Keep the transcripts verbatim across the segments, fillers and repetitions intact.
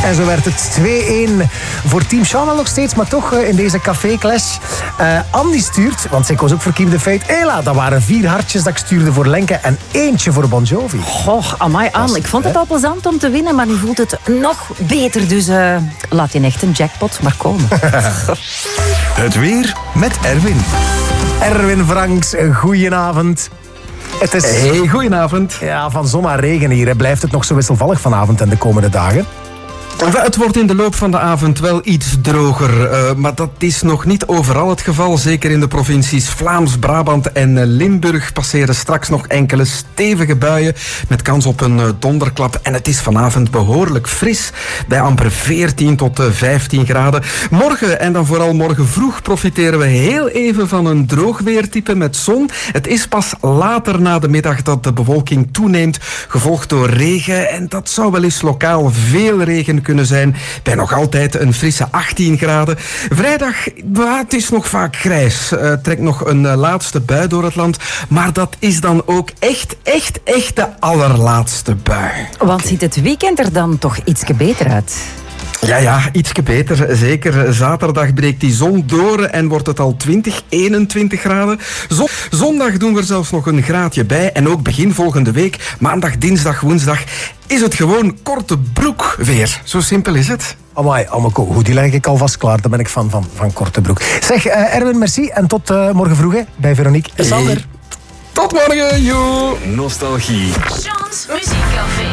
En zo werd het twee-één voor Team Sean nog steeds, maar toch in deze café-clash. Uh, Andy stuurt, want zij koos ook voor Keep the Faith. Hela, dat waren vier hartjes dat ik stuurde voor Lenke en eentje voor Bon Jovi. Goh, amai aan. Ik vond het al plezant om te winnen, maar nu voelt het nog beter. Dus uh, laat die echt een jackpot maar komen. Het weer met Erwin. Erwin Franks, goedenavond. Het is... Hey, goedenavond. Ja, van zon naar regen hier. Hè. Blijft het nog zo wisselvallig vanavond en de komende dagen? Het wordt in de loop van de avond wel iets droger, uh, maar dat is nog niet overal het geval. Zeker in de provincies Vlaams-Brabant en Limburg passeren straks nog enkele stevige buien met kans op een uh, donderklap. En het is vanavond behoorlijk fris, bij amper veertien tot vijftien graden. Morgen, en dan vooral morgen vroeg, profiteren we heel even van een droogweertype met zon. Het is pas later na de middag dat de bewolking toeneemt, gevolgd door regen. En dat zou wel eens lokaal veel regen kunnen zijn, bij nog altijd een frisse achttien graden. Vrijdag, bah, het is nog vaak grijs. Uh, trekt nog een uh, laatste bui door het land, maar dat is dan ook echt, echt, echt de allerlaatste bui. Want ziet het weekend er dan toch ietsje beter uit? Ja, ja, ietsje beter. Zeker. Zaterdag breekt die zon door en wordt het al twintig, eenentwintig graden. Zon- Zondag doen we er zelfs nog een graadje bij. En ook begin volgende week, maandag, dinsdag, woensdag, is het gewoon korte broek weer. Zo simpel is het. Amai, Amako, goed, die leg ik alvast klaar. Daar ben ik fan van, van korte broek. Zeg, uh, Erwin, merci. En tot uh, morgen vroeg hè, bij Veronique en Sander. Hey. Tot morgen, joe. Nostalgie. Sean's Muziekcafé.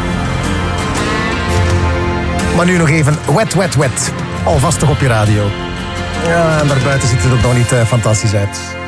Maar nu nog even wet, wet, wet. Alvast toch op je radio. Ja, en daarbuiten ziet het er nog niet uh, fantastisch uit.